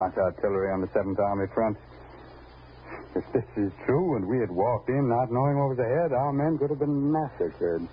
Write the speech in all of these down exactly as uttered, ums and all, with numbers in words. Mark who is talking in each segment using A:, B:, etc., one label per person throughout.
A: That's artillery on the seventh Army front. If this is true and we had walked in not knowing what was ahead, our men could have been massacred.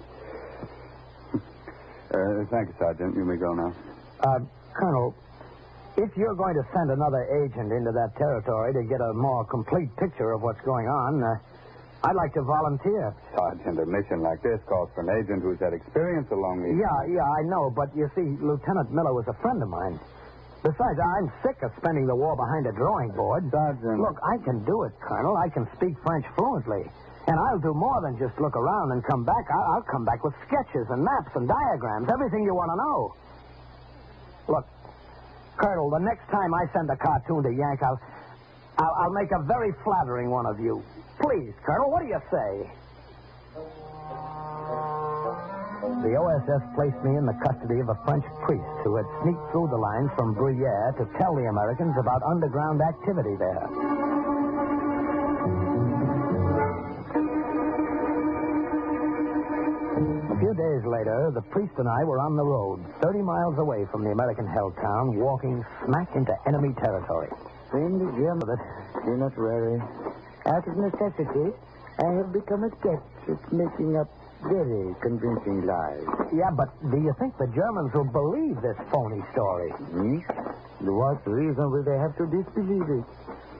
A: uh, thank you, Sergeant. You may go now.
B: Uh, Colonel, if you're going to send another agent into that territory to get a more complete picture of what's going on, uh, I'd like to volunteer.
A: Sergeant, a mission like this calls for an agent who's had experience along these...
B: Yeah, yeah, I know, but you see, Lieutenant Miller was a friend of mine. Besides, I'm sick of spending the war behind a drawing board.
A: Sergeant...
B: Look, I can do it, Colonel. I can speak French fluently. And I'll do more than just look around and come back. I'll, I'll come back with sketches and maps and diagrams, everything you want to know. Look, Colonel, the next time I send a cartoon to Yank, I'll, I'll, I'll make a very flattering one of you. Please, Colonel, what do you say? The O S S placed me in the custody of a French priest who had sneaked through the lines from Bruyere to tell the Americans about underground activity there. A few days later, the priest and I were on the road, thirty miles away from the American-held town, walking smack into enemy territory.
C: Friend Jim, do not worry. Out of necessity, I have become a sketch at making up very convincing lies.
B: Yeah, but do you think the Germans will believe this phony story?
C: Hmm? What reason will they have to disbelieve it?